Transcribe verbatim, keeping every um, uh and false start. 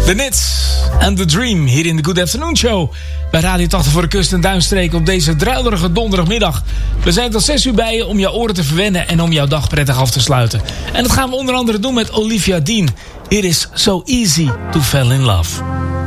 The Nits en The Dream hier in de Good Afternoon Show. Bij Radio tachtig voor de Kust en Duinstreek op deze druilerige donderdagmiddag. We zijn tot zes uur bij je om jouw oren te verwennen en om jouw dag prettig af te sluiten. En dat gaan we onder andere doen met Olivia Dean. It is so easy to fall in love.